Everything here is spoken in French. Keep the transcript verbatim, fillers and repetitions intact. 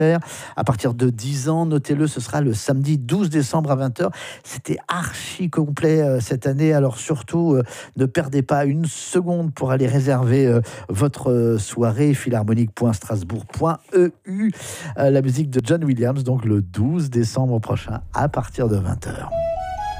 À partir de dix ans, notez-le, ce sera le samedi douze décembre à vingt heures. C'était archi complet euh, cette année, alors surtout euh, ne perdez pas une seconde pour aller réserver euh, votre euh, soirée. Philharmonique point strasbourg point e u, euh, la musique de John Williams, donc le douze décembre prochain à partir de vingt heures.